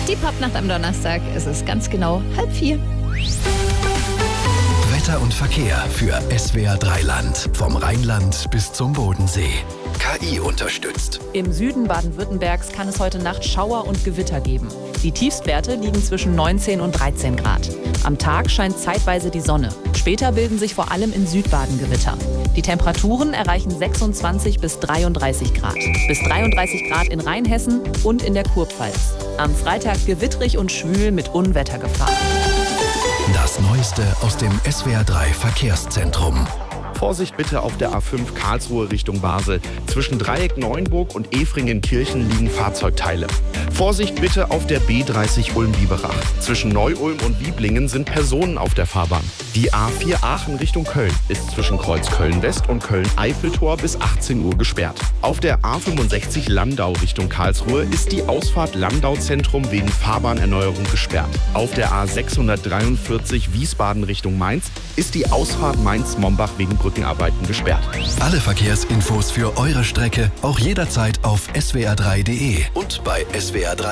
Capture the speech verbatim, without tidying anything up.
Die Popnacht am Donnerstag. Es ist ganz genau halb vier. Wetter und Verkehr für S W R drei Land. Vom Rheinland bis zum Bodensee. K I unterstützt. Im Süden Baden-Württembergs kann es heute Nacht Schauer und Gewitter geben. Die Tiefstwerte liegen zwischen neunzehn und dreizehn Grad. Am Tag scheint zeitweise die Sonne. Später bilden sich vor allem in Südbaden Gewitter. Die Temperaturen erreichen sechsundzwanzig bis dreiunddreißig Grad. Bis dreiunddreißig Grad in Rheinhessen und in der Kurpfalz. Am Freitag gewittrig und schwül mit Unwettergefahr. Das Neueste aus dem S W R drei Verkehrszentrum. Vorsicht bitte auf der A fünf Karlsruhe Richtung Basel. Zwischen Dreieck-Neuenburg und Efringen-Kirchen liegen Fahrzeugteile. Vorsicht bitte auf der B dreißig Ulm-Biberach. Zwischen Neu-Ulm und Wieblingen sind Personen auf der Fahrbahn. Die A vier Aachen Richtung Köln ist zwischen Kreuz Köln-West und Köln-Eiffeltor bis achtzehn Uhr gesperrt. Auf der A fünfundsechzig Landau Richtung Karlsruhe ist die Ausfahrt Landau-Zentrum wegen Fahrbahnerneuerung gesperrt. Auf der A sechshundertdreiundvierzig Wiesbaden Richtung Mainz ist die Ausfahrt Mainz-Mombach wegen Brückenarbeiten gesperrt. Alle Verkehrsinfos für eure Strecke auch jederzeit auf S W R drei punkt de und bei S W R drei